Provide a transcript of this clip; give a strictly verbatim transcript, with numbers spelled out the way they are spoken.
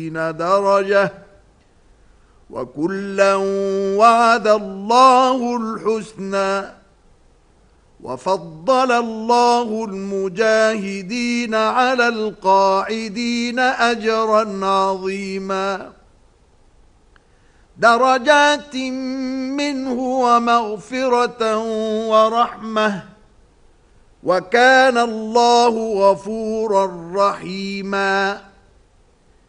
درجة وكلا وعد الله الحسنى وفضل الله المجاهدين على القاعدين أجرا عظيما درجات منه ومغفرة ورحمة وكان الله غفورا رحيما